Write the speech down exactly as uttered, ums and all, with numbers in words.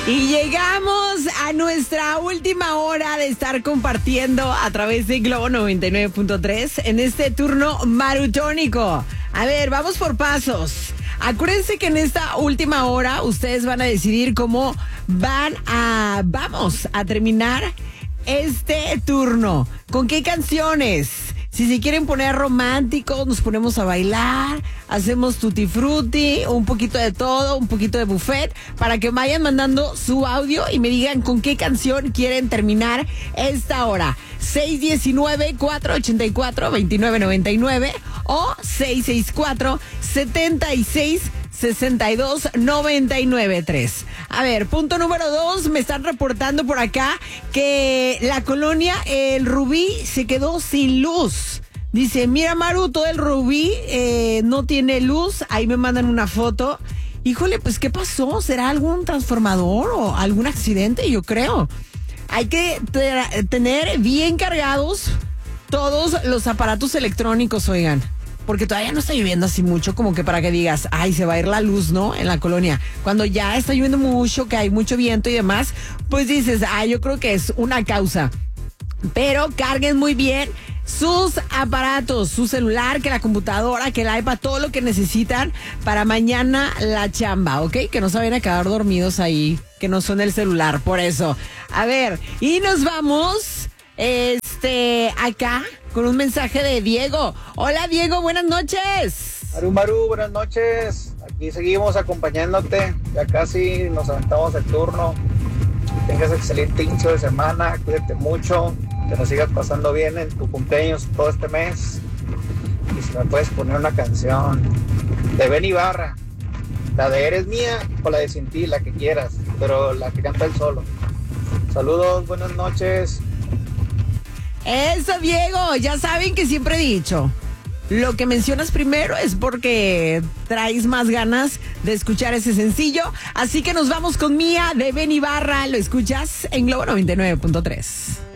Y llegamos a nuestra última hora de estar compartiendo a través de Globo noventa y nueve punto tres en este turno marutónico. A ver, vamos por pasos. Acuérdense que en esta última hora ustedes van a decidir cómo van a, vamos a terminar este turno. ¿Con qué canciones? Si se quieren poner románticos, nos ponemos a bailar, hacemos tutti frutti, un poquito de todo, un poquito de buffet, para que vayan mandando su audio y me digan con qué canción quieren terminar esta hora. seis uno nueve, cuatro ocho cuatro, dos nueve nueve nueve o seis seis cuatro, siete seis, seis dos nueve nueve tres. A ver, punto número dos, me están reportando por acá que la colonia El Rubí se quedó sin luz. Dice, mira Maru, todo el Rubí eh, no tiene luz. Ahí me mandan una foto. Híjole, pues ¿qué pasó? ¿Será algún transformador o algún accidente? Yo creo. Hay que te- tener bien cargados todos los aparatos electrónicos, oigan. Porque todavía no está lloviendo así mucho como que para que digas, ay, se va a ir la luz, ¿no? En la colonia. Cuando ya está lloviendo mucho, que hay mucho viento y demás, pues dices, ay, yo creo que es una causa. Pero carguen muy bien sus aparatos, su celular, que la computadora, que el iPad, todo lo que necesitan para mañana la chamba, ¿ok? Que no se vayan a quedar dormidos ahí, que no son el celular, por eso. A ver, y nos vamos, este, acá con un mensaje de Diego. Hola Diego, buenas noches. Maru Maru, buenas noches. Aquí seguimos acompañándote. Ya casi nos aventamos el turno. Que tengas excelente inicio de semana. Cuídate mucho. Que nos sigas pasando bien en tu cumpleaños todo este mes. Y si me puedes poner una canción de Ben Ibarra, la de Eres Mía o la de Sin Ti, la que quieras, pero la que canta él solo. Saludos, buenas noches. Eso, Diego, ya saben que siempre he dicho, lo que mencionas primero es porque traes más ganas de escuchar ese sencillo. Así que nos vamos con Mía de Ben Ibarra. Lo escuchas en Globo noventa y nueve punto tres.